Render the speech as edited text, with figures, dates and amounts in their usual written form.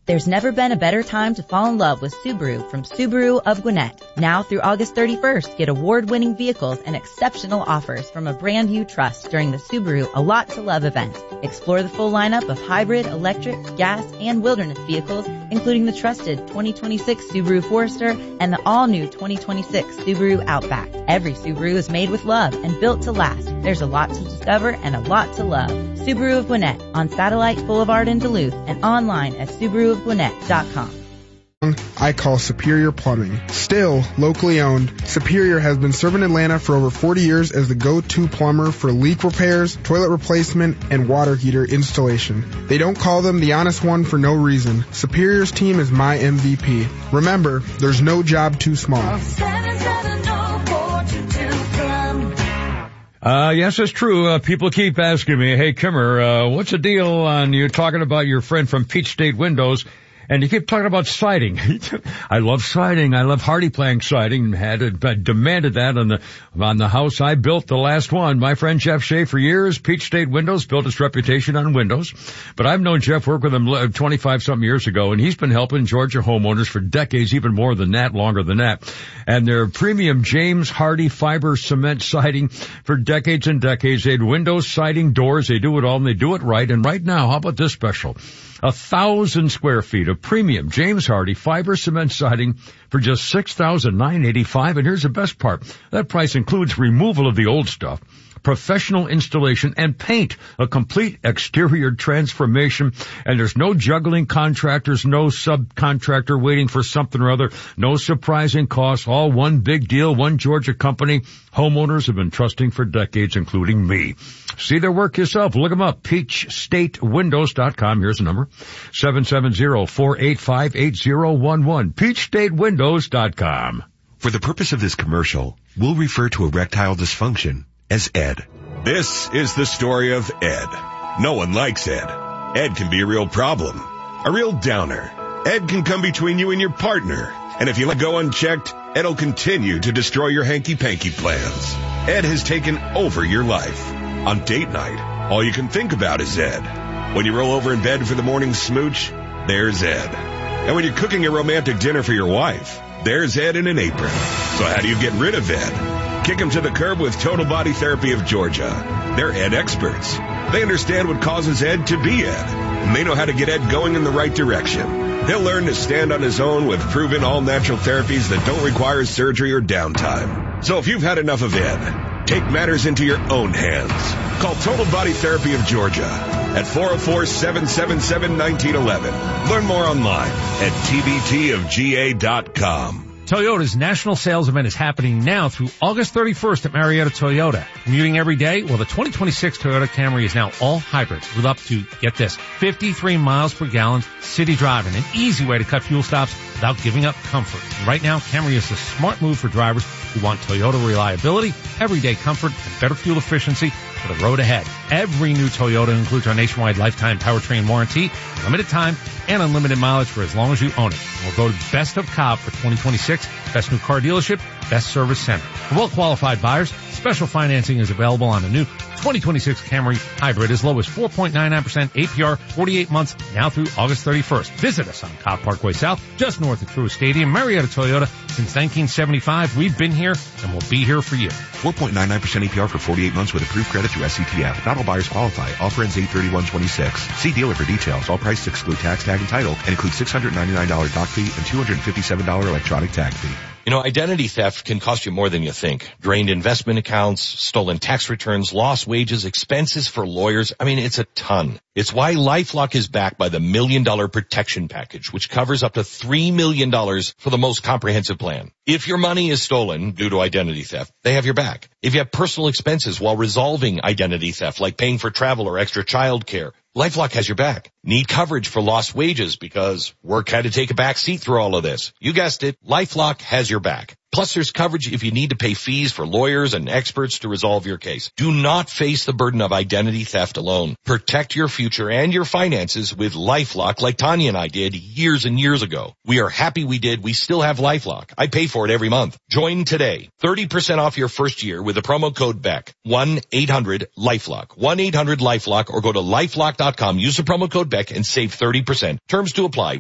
There's never been a better time to fall in love with Subaru from Subaru of Gwinnett. Now through August 31st, get award-winning vehicles and exceptional offers from a brand you trust during the Subaru A Lot to Love event. Explore the full lineup of hybrid, electric, gas, and wilderness vehicles, including the trusted 2026 Subaru Forester and the all-new 2026 Subaru Outback. Every Subaru is made with love and built to last. There's a lot to discover and a lot to love. Subaru of Gwinnett on Satellite Boulevard in Duluth and online at SubaruofGwinnett.com. I call Superior Plumbing. Still locally owned, Superior has been serving Atlanta for over 40 years as the go-to plumber for leak repairs, toilet replacement, and water heater installation. They don't call them the honest one for no reason. Superior's team is my MVP. Remember, there's no job too small. Yes, it's true. People keep asking me, hey, Kimmer, what's the deal on you talking about your friend from Peach State Windows? And you keep talking about siding. I love siding. I love Hardy Plank siding. Demanded that on the house I built, the last one. My friend Jeff Shea, for years, Peach State Windows, built its reputation on windows. But I've known Jeff, work with him 25-something years ago, and he's been helping Georgia homeowners for decades, even more than that, longer than that. And their premium James Hardy fiber cement siding for decades and decades. They had windows, siding, doors. They do it all, and they do it right. And right now, how about this special? 1,000 square feet of premium James Hardy fiber cement siding for just $6,985. And here's the best part. That price includes removal of the old stuff, professional installation, and paint, a complete exterior transformation. And there's no juggling contractors, no subcontractor waiting for something or other, no surprising costs, all one big deal, one Georgia company homeowners have been trusting for decades, including me. See their work yourself. Look them up. PeachStateWindows.com. Here's the number. 770-485-8011. PeachStateWindows.com. For the purpose of this commercial, we'll refer to erectile dysfunction as Ed. This is the story of Ed. No one likes Ed. Ed can be a real problem, a real downer. Ed can come between you and your partner. And if you let go unchecked, Ed'll continue to destroy your hanky-panky plans. Ed has taken over your life. On date night, all you can think about is Ed. When you roll over in bed for the morning smooch, there's Ed. And when you're cooking a romantic dinner for your wife, there's Ed in an apron. So how do you get rid of Ed? Kick him to the curb with Total Body Therapy of Georgia. They're Ed experts. They understand what causes Ed to be Ed, and they know how to get Ed going in the right direction. He'll learn to stand on his own with proven all-natural therapies that don't require surgery or downtime. So if you've had enough of Ed, take matters into your own hands. Call Total Body Therapy of Georgia at 404-777-1911. Learn more online at tbtofga.com. Toyota's national sales event is happening now through August 31st at Marietta Toyota. Commuting every day? Well, the 2026 Toyota Camry is now all hybrids with up to, get this, 53 miles per gallon city driving, an easy way to cut fuel stops without giving up comfort. And right now, Camry is a smart move for drivers who want Toyota reliability, everyday comfort, and better fuel efficiency for the road ahead. Every new Toyota includes our nationwide lifetime powertrain warranty, limited time, and unlimited mileage for as long as you own it. We'll go to Best of Cobb for 2026, Best New Car Dealership, Best Service Center. For well-qualified buyers, special financing is available on the new 2026 Camry Hybrid as low as 4.99% APR, 48 months, now through August 31st. Visit us on Cobb Parkway South, just north of Truist Stadium, Marietta Toyota. Since 1975, we've been here and we'll be here for you. 4.99% APR for 48 months with approved credit through SCTF. Not all buyers qualify. Offer ends 8/31/26. See dealer for details. All prices exclude tax, tag, and title and include $699 doc fee and $257 electronic tag fee. You know, identity theft can cost you more than you think. Drained investment accounts, stolen tax returns, lost wages, expenses for lawyers. I mean, it's a ton. It's why LifeLock is backed by the $1 Million Protection Package, which covers up to $3 million for the most comprehensive plan. If your money is stolen due to identity theft, they have your back. If you have personal expenses while resolving identity theft, like paying for travel or extra child care, LifeLock has your back. Need coverage for lost wages because work had to take a back seat through all of this. You guessed it, LifeLock has your back. Plus, there's coverage if you need to pay fees for lawyers and experts to resolve your case. Do not face the burden of identity theft alone. Protect your future and your finances with LifeLock like Tanya and I did years and years ago. We are happy we did. We still have LifeLock. I pay for it every month. Join today. 30% off your first year with the promo code BECK. 1-800-LifeLock. 1-800-LifeLock or go to LifeLock.com. Use the promo code BECK and save 30%. Terms to apply.